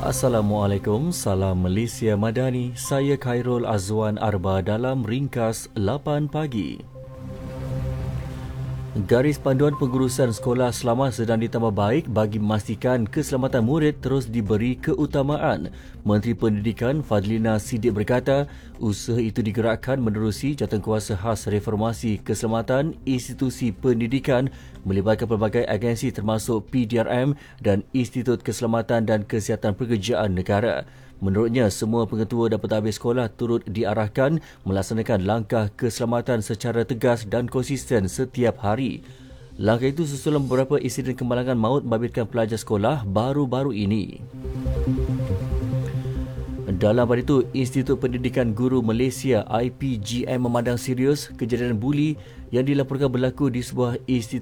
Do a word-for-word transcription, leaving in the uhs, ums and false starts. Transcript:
Assalamualaikum, salam Malaysia Madani. Saya Khairul Azwan Arba dalam Ringkas lapan pagi. Garis panduan pengurusan sekolah selamat sedang ditambah baik bagi memastikan keselamatan murid terus diberi keutamaan. Menteri Pendidikan Fadlina Siddiq berkata, usaha itu digerakkan menerusi jawatankuasa khas reformasi keselamatan institusi pendidikan melibatkan pelbagai agensi termasuk P D R M dan Institut Keselamatan dan Kesihatan Pekerjaan Negara. Menurutnya, semua pengetua dan pentadbir sekolah turut diarahkan melaksanakan langkah keselamatan secara tegas dan konsisten setiap hari. Langkah itu susulan beberapa insiden kemalangan maut membabitkan pelajar sekolah baru-baru ini. Dalam pada itu, Institut Pendidikan Guru Malaysia I P G M memandang serius kejadian buli yang dilaporkan berlaku di sebuah institusi